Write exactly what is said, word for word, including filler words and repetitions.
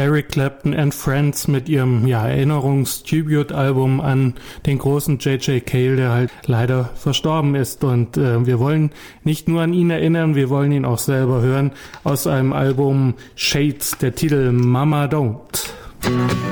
Eric Clapton and Friends mit ihrem ja, Erinnerungs-Tribute-Album an den großen J J Cale, der halt leider verstorben ist. Und äh, wir wollen nicht nur an ihn erinnern, wir wollen ihn auch selber hören aus einem Album Shades, der Titel Mama Don't.